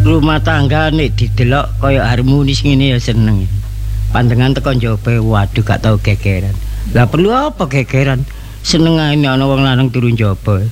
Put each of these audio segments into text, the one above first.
Rumah tangga nek didelok kaya harmonis ngene ya seneng. Pandangan teko njaba waduh gak tau gegeran. Lah perlu apa gegeran? Seneng ae ana wong lanang turu njaba.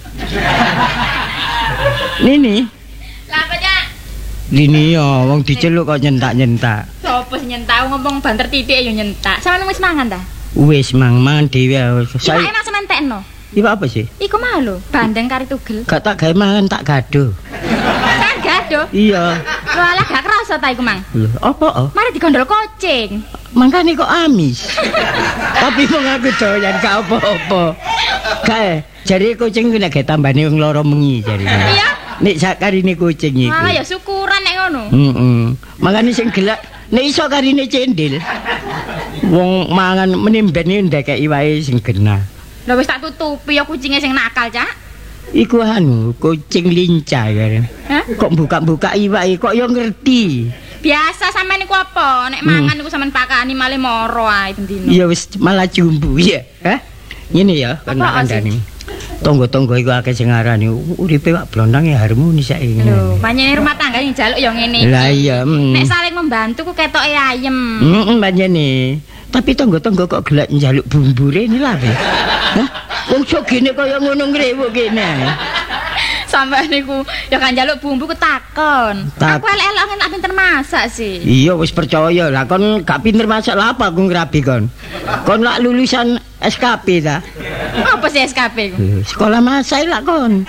Nini. Lah apa, Cak? Lini ya wong diceluk kok nyentak-nyentak. Sopo sing nyentak ngomong banter titik ya nyentak. Sampeyan wis mangan ta? Wis mangan dhewe. Saya enak sampean tekno. Iku apa sih? Iku mah lho, bandeng kari tugel. Gak tak gawe mangan tak gado. Kan gaduh. Iya. Lho alah gak kerasa ta iku, Mang. Lho, apa oh? Mari digondol kucing. Mangkane kok amis. Tapi wong aku doyan gak apa-apa. Kae, jare kucing ku nek gawe tambane wong lara mengi jare. Iya. Nek sakarine kucing iku. Ah ya syukuran nek ngono. Heeh. Makane sing gelak nek iso karine cendil. Wong mangan menimbene ndekeki wae sing genah. Lah wis tak tutupi ya kucinge sing nakal, Cak. Iku anu, kucing lincah kan. Hah? Kok buka-buka iwake kok yo ngerti. Biasa sampean niku apa? Nek mangan niku sampean pakani male moro ae bendino. Iya wis malah jumbu ya. Hah? Ngene ya, kandhane. Tonggo-tonggo iku akeh sing ngarani uripe wak blondang ya harmonis saiki. Lho, pancene rumah tangga sing njaluk ya ngene. Lah iya. Nek saling membantu ku ketoke ayem. Pancene. Tapi tonggo-tonggo kok gelak njaluk bumbure ini lah. Hah? Wong sok gene kaya ngono ngrewuk kene. Sampai niku ya kan njaluk bumbu ku takon. Aku elek-elek nggak pinter masak sih. Iya wis percaya lah kon gak pinter masak lah apa aku ngrabi kon. Kon lak lulusan SKP ta? Apa sih SKP ku? Sekolah masak lah kon.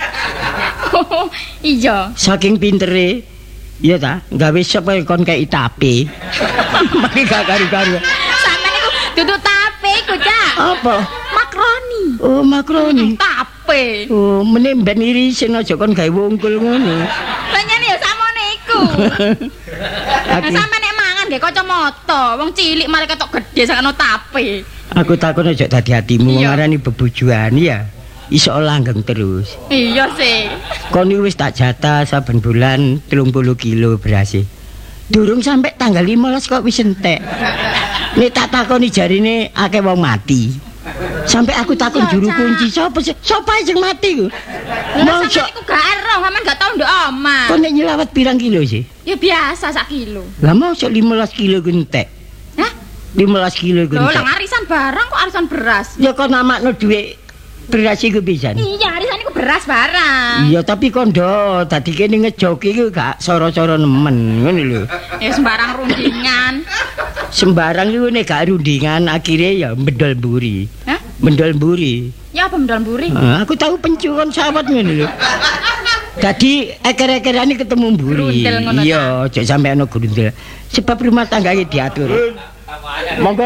Iya. Saking pintere iya ta, gawe sop kon kaya tape. Mari gak karu-karu. Sampai niku duduk tape ku, Cak. Apa? Makroni. Oh, makroni. Tape. Oh, meneh ben irisin aja kon gawe wungkul ngono. Pancene ya samone iku. Sampe nek mangan nggih kacamata, wong cilik malah ketok gedhe sakno tape. Aku takon aja dadi atimu wong arani bebujuan ya. Iso langgeng terus. Iya sih. Kon wis tak jatah saben bulan 30 kilo beras. Durung sampai tanggal 15 kok wis entek. Nek tak takoni jarine akeh wong mati. Sampai aku takon juru kunci sapa sing mati ku? Lah sampeyan iku gak ero, sampeyan gak tau nduk omah. Kok nek nyelawat pirang kilo sih? Ya biasa sak kilo. Lah mosok 15 kilo ku entek. Hah? 15 kilo ku Lho, entek. lah arisan barang kok arisan beras. Ya kon namakno dhuwit beras iku pisan. Iya, arisan iku beras barang. Iya, tapi kondo dadi kene ngejoki iku gak soro-soro nemen, ngono lho. Ya sembarang rundingan. Sembarang iku nek gak rundingan akhirnya ya mendol mburi. Hah? Mendol mburi. Ya apa mendol mburi? Aku tahu pencukon sawat ngono lho. Dadi eker-ekerane ketemu mburi. Grundel ngono. Iya, aja sampe ana grundel. Sebab rumah tangga iki diatur. Monggo.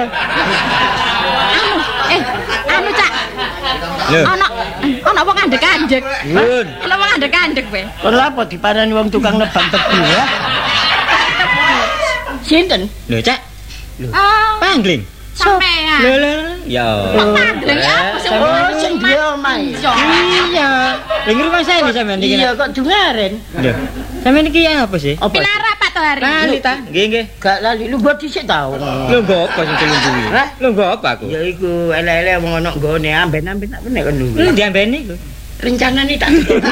Anu Cak. Ana wong andek-andek. Ana wong andek-andek kowe. Kon lha apa diparani wong tukang nebang tebu ya? Sinten? Lho, Cak. Oh, Panggling. sampean. Lho, ya. Panggling apa sih? Oh, sing duwe omah. Iya. Lha ngrungokne saya sampean iki. Iya kok dungaren. Lho. Sampean iki apa sih? Apa? Pinara Pak Tohari. Lali ta? Nggih, nggih. Gak lali lu buat dhisik tau. Lho nggo apa sing tulung kuwi? Hah? Lho nggo apa aku? Ya iku elek-elek wong ana nggone amben-amben tak penek kon Lho lho. diambeni lho. Rencanane tak.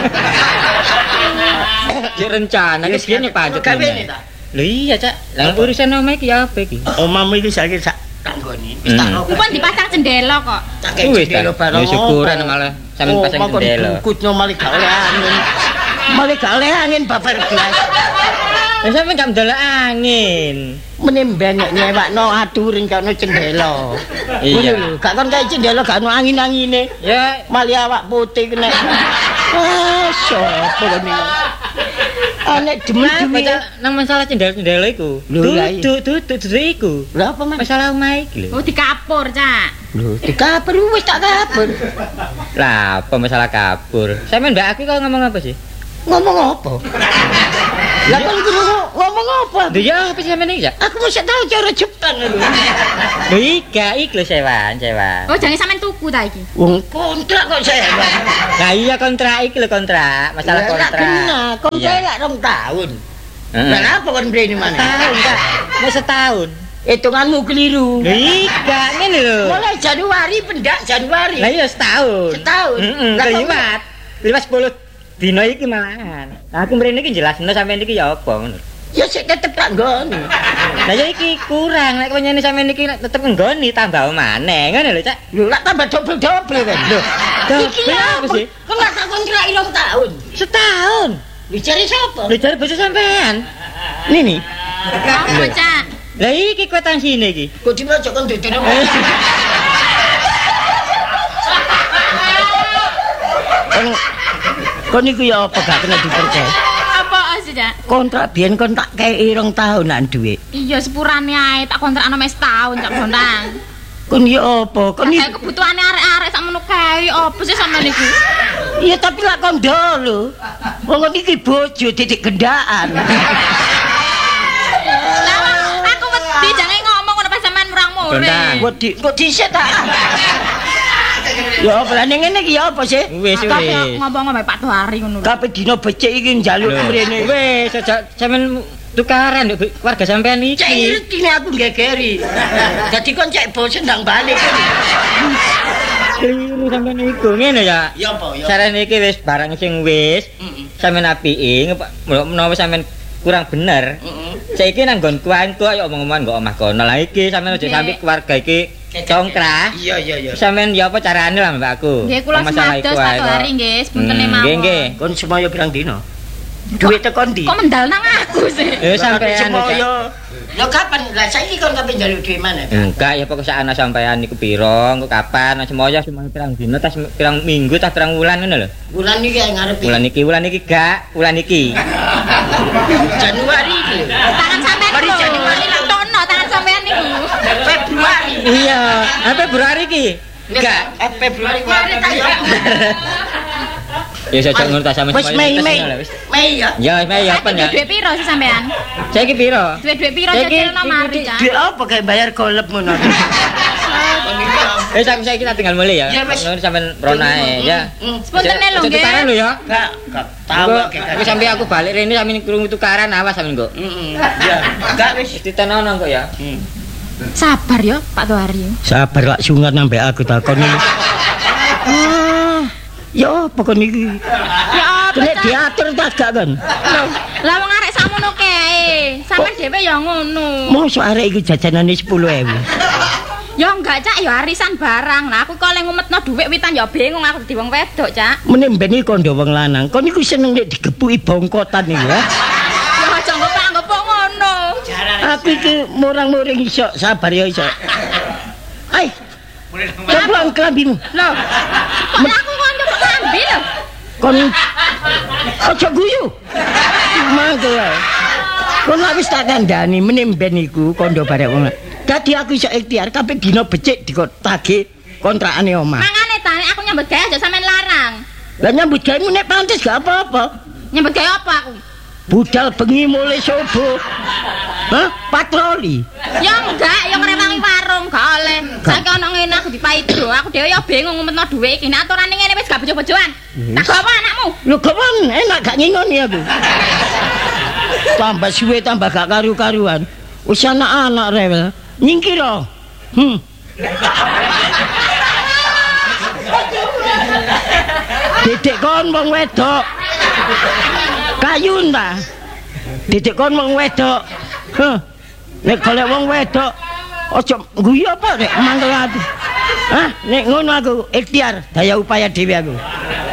Cek rencana wis kene pancet. Kabeh ta. Lho iya, Cak. Lah urusan omah iki ya apa iki? Omahmu iki saiki sak tanggone. Wis tak Ku pun dipasang jendela kok. tak Wis ta. jendela bareng. Ya syukuran malah sampean pasang jendela. Kutno malah gak oleh angin. Malah gak oleh angin babar gelas. Lah sampean gak ndelok angin. Menimben nek nyewakno atur rencana jendela. Iya. Ngono lho, gak kon kae jendela gak ono angin-angine. Ya, Malah awak putih kena. Ah, sopo kene. Anek demen kenapa, duwe. Cak? Nang masalah jendela-jendela iku. Lho, lah iya. Dudu iku. Lha apa man? Masalah omah iki lho. Oh dikapur, Cak. Lho, dikabur wis tak kabur. Lah, apa masalah kabur? Sampeyan Mbak aku kok ngomong apa sih? Ngomong apa? Lah kon ngomong apa? Lho ya apa sih sampeyan iki, Cak? Aku mesti tahu cara Jepang lho. Lho iki lho sewan. Oh jangan sampean tuku ta iki. Wong kontrak kok saya. Nah iya kontrak iki lho kontrak, masalah Tak kontrak. kena, kontrak Iya. lak 2 tahun. Heeh. Lah apa kon mrene mana? Tahun, Cak. Mau setahun. Hitunganmu keliru. Lho iya ngene lho. Mulai Januari pendak Januari. Lah iya setahun. Setahun. Heeh, Lah, kok liwat. Liwat 10 dina iki malahan. Aku mrene iki jelasno sampeyan iki ya apa ngono. Ya sik tetep tak nggoni. Lah ya iki kurang nek nyene sampeyan iki tetep nggoni tambah maneh ngono lho Cak. Lho lak tambah dobel-dobel kan. Lho. Iki apa sih? Kok gak tak kontrak 2 tahun. Setahun. Dicari sapa? Dicari bojo sampean. Nini. Apa, Cak? Lah iki kwitansinya iki. Kok dimaca kon dudune. Kon niku ya apa gak kena dipercaya? Apa sih, Cak? Kontrak biyen kon tak kei 2 tahunan dhuwit. Iya sepurane ae tak kontrakno mes tahun Cak Bontang. Kon ya apa? Kon Kayak kebutuhane arek-arek sakmono kae apa sih sampean niku? iya tapi lak kondo lho. Wong iki bojo titik gendaan. Aku wedi jangan ngomong ngono pas sampean murang-muring. Wedi kok dhisik ta? Ya apa ning ngene iki ya apa sih? Wis. Ngomong Pak Tuhari ngono. Kabeh dina becik iki njaluk mrene. Wis aja sampean tukaran nduk warga sampean Cek iki. iki aku gegeri. Dadi kon cek bosen ndang balik. Kliru sampean iku ngene ya. Ya apa ya? Carane iki wis barang sing wis sampean apiki menawa sampean kurang bener. Saiki nang nggonku ae kok ya omong-omongan kok omah kono. Lah iki sampean aja sampe keluarga iki congkrah. Iya. Sampean ya apa carane lah Mbakku? Nggih kula semados Pak Tuhari nggih sepunten mawon. Nggih. Kon semaya pirang dina? Duit tekan ndi? Kok mendal nang aku sih? Sampean semaya. Ya kapan? Lah saiki kon kabeh njaluk duit mana? Enggak ya pokok sak ana sampean niku piro, engko kapan semoyo pirang dina tas pirang minggu tas pirang wulan ngono lho. Bulan iki ngarep. Wulan iki gak, wulan iki. Januari iki. Tangan sampean Mari Januari lak tono tangan sampean niku. Februari. Iya, Februari iki. Enggak, Februari kemarin ta ya. Ya sejak ngono ta sampean. Wis Mei ya. Ya, Mei ya apa ya? Duit piro sih sampean? Saiki piro? Duit piro cecilno mari, Cak. Duit apa kayak bayar golep ngono. Saiki kita tinggal mulai ya. Ngono sampean ronae ya. Sepuntene lho nggih. Tukaran lho ya. Enggak tahu Aku sampe aku balik rene sampean krungu tukaran awas sampean kok. Iya. Enggak wis Ditenono kok ya. Sabar ya Pak Tuhari. sabar lak sungat nambah aku takon iki. Ya apa kon iki? Ya apa Nek diatur ta gak kan? Lah wong arek sakmono kae. Sampeyan dhewe ya ngono. Mosok arek iku jajanane 10.000. Ya enggak Cak, ya arisan barang. Nah aku kok le ngumetno dhuwit witan ya bingung aku dadi wong wedok, Cak. Meneh ben iki kondo wong lanang. Kon iku seneng nek digepuki bongkotan iki ya. Ya aja ngopok ngono. Aku iki murang-muring iso, sabar ya iso. Ai. Coba kelambimu. Loh. Kok aku kok njupuk klambi lho. Kon aja guyu. Mangko wae. Kon wis tak kandhani meneh ben iku kondo barek wong. Dadi aku iso ikhtiar kabeh dina becik dikotake kontrakane omah. Mangane ta nek aku nyambut gawe aja sampean larang. Lah nyambut gawe nek pantes gak apa-apa. Nyambut gawe apa aku? Budal bengi mulai subuh. Hah? Patroli. Ya enggak, ya ngrewangi warung gak oleh. Saiki ana ngene aku dipaido. Aku dhewe ya bingung ngumetno dhuwit iki. Nek aturane ngene wis gak bojo-bojoan. Tak gowo anakmu. Lho kawan, enak gak ngingoni aku. Tambah suwe tambah gak karu-karuan. Wis anak-anak rewel. Nyingkira. Dedek kon wong wedok. Kayun ta? Dedek kon wong wedok. Nek golek wong wedok aja guyu apa nek mangkel ati. Hah, nek ngono aku ikhtiar daya upaya dhewe aku.